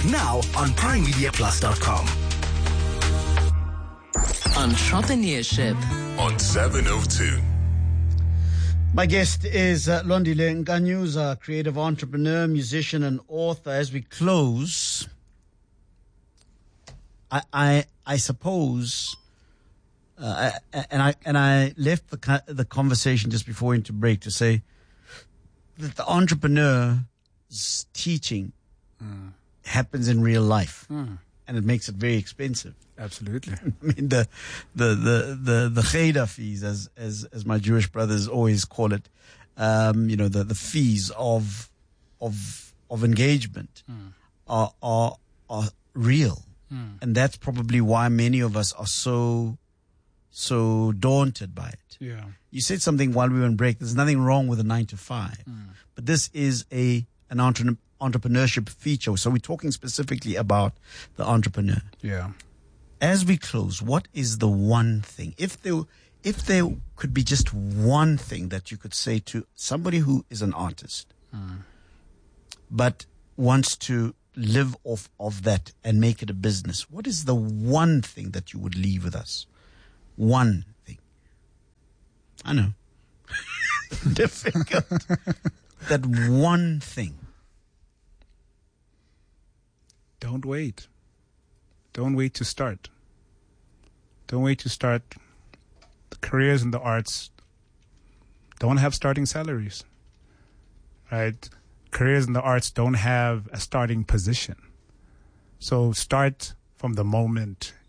Now on PrimeMediaPlus.com. Entrepreneurship on 702. My guest is Londile Nkanyuza, creative entrepreneur, musician, and author. As we close, I suppose, and I left the conversation just before into break to say that the entrepreneur's teaching happens in real life, and it makes it very expensive. Absolutely. I mean the cheda fees, as my Jewish brothers always call it, the fees of engagement are real, and that's probably why many of us are so daunted by it. Yeah. You said something while we were on break. There's nothing wrong with a 9 to 5, but this is an entrepreneurship feature. So we're talking specifically about the entrepreneur. Yeah. As we close, what is the one thing, if there could be just one thing that you could say to somebody who is an artist, but wants to live off of that and make it a business, what is the one thing that you would leave with us? One thing. I know. Difficult. That one thing. Don't wait. Don't wait to start. Don't wait to start. The careers in the arts don't have starting salaries, right? Careers in the arts don't have a starting position. So start from the moment